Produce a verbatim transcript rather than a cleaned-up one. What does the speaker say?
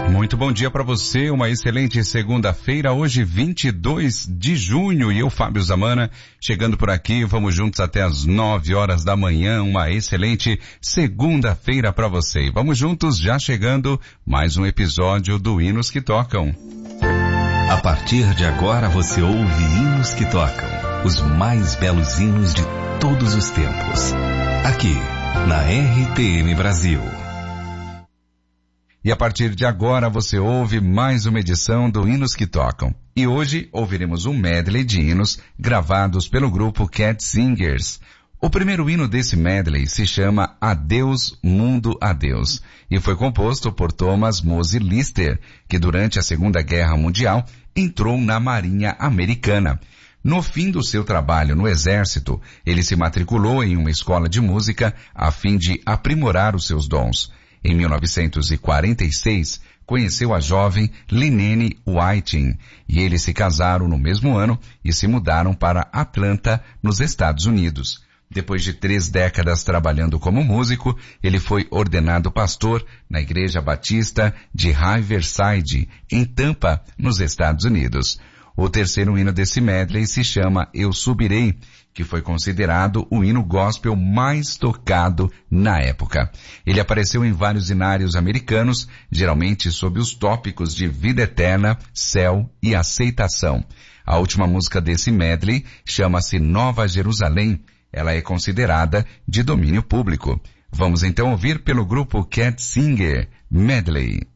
Muito bom dia para você, uma excelente segunda-feira, hoje vinte e dois de junho, e eu, Fábio Zamana, chegando por aqui, vamos juntos até as nove horas da manhã, uma excelente segunda-feira para você. E vamos juntos, já chegando, mais um episódio do Hinos que Tocam. A partir de agora você ouve Hinos que Tocam, os mais belos hinos de todos os tempos, aqui na R T M Brasil. E a partir de agora você ouve mais uma edição do Hinos que Tocam. E hoje ouviremos um medley de hinos gravados pelo grupo Cat Singers. O primeiro hino desse medley se chama Adeus Mundo Adeus e foi composto por Thomas Mose Lister, que durante a Segunda Guerra Mundial entrou na Marinha Americana. No fim do seu trabalho no Exército, ele se matriculou em uma escola de música a fim de aprimorar os seus dons. Em mil novecentos e quarenta e seis, conheceu a jovem Lynene Whiting e eles se casaram no mesmo ano e se mudaram para Atlanta, nos Estados Unidos. Depois de três décadas trabalhando como músico, ele foi ordenado pastor na Igreja Batista de Riverside, em Tampa, nos Estados Unidos. O terceiro hino desse medley se chama Eu Subirei, que foi considerado o hino gospel mais tocado na época. Ele apareceu em vários hinários americanos, geralmente sob os tópicos de vida eterna, céu e aceitação. A última música desse medley chama-se Nova Jerusalém. Ela é considerada de domínio público. Vamos então ouvir pelo grupo Cat Singer, Medley.